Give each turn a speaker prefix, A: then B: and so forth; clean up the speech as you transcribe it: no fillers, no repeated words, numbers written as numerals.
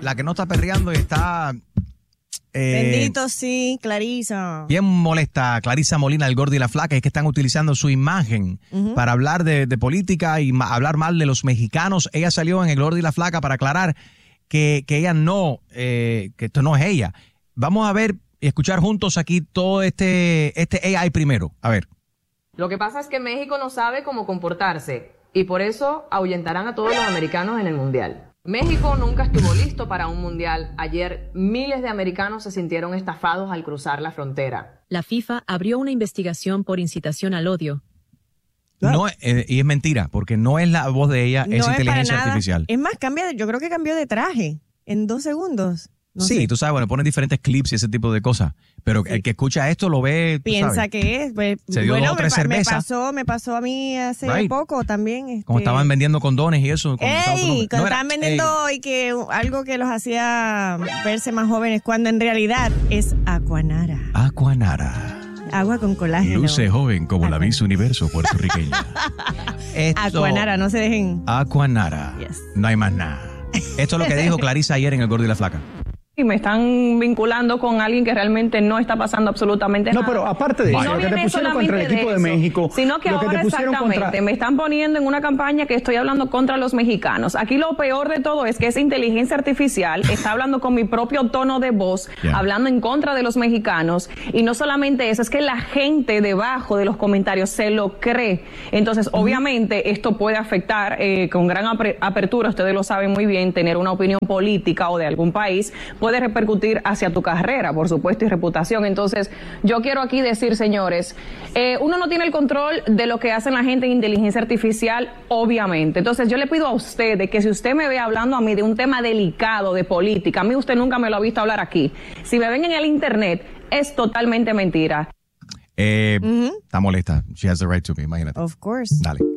A: la que no está perreando y está...
B: Bendito, sí, Clarisa.
A: Bien molesta Clarisa Molina, el Gordo y la Flaca, es que están utilizando su imagen para hablar de política y hablar mal de los mexicanos. Ella salió en el Gordo y la Flaca para aclarar que ella no, que esto no es ella. Vamos a ver y escuchar juntos aquí todo este AI primero. A ver.
C: Lo que pasa es que México no sabe cómo comportarse y por eso ahuyentarán a todos los americanos en el Mundial. México nunca estuvo listo para un mundial. Ayer miles de americanos se sintieron estafados al cruzar la frontera.
D: La FIFA abrió una investigación por incitación al odio.
A: No, y es mentira, porque no es la voz de ella, es inteligencia artificial.
B: Es más, yo creo que cambió de traje en 2 segundos. No sé.
A: Tú sabes, bueno, ponen diferentes clips y ese tipo de cosas. Pero el que escucha esto lo ve,
B: piensa
A: sabes,
B: que es. Pues,
A: se dio 2 o 3 cervezas.
B: Me pasó a mí hace poco también.
A: Como estaban vendiendo condones y eso.
B: Cuando estaban vendiendo y que algo que los hacía verse más jóvenes, cuando en realidad es Aquanara.
A: Aquanara.
B: Agua con colágeno.
A: Luce joven como la Miss Universo puertorriqueña.
B: Aquanara, no se dejen.
A: Aquanara.
B: Yes.
A: No hay más nada. Esto es lo que dijo Clarisa ayer en El Gordo y la Flaca.
E: Y me están vinculando con alguien que realmente no está pasando absolutamente nada.
F: No, pero aparte de eso,
E: no
F: lo que te pusieron contra el equipo de México,
E: sino que ahora exactamente me están poniendo en una campaña que estoy hablando contra los mexicanos. Aquí lo peor de todo es que esa inteligencia artificial está hablando con mi propio tono de voz, hablando en contra de los mexicanos. Y no solamente eso, es que la gente debajo de los comentarios se lo cree. Entonces, obviamente, esto puede afectar con gran apertura, ustedes lo saben muy bien, tener una opinión política o de algún país puede repercutir hacia tu carrera, por supuesto, y reputación. Entonces, yo quiero aquí decir, señores, uno no tiene el control de lo que hacen la gente en inteligencia artificial, obviamente. Entonces, yo le pido a ustedes que si usted me ve hablando a mí de un tema delicado de política, a mí usted nunca me lo ha visto hablar aquí. Si me ven en el internet, es totalmente mentira.
A: Está molesta. She has the right to be, imagínate.
B: Of course.
A: Dale.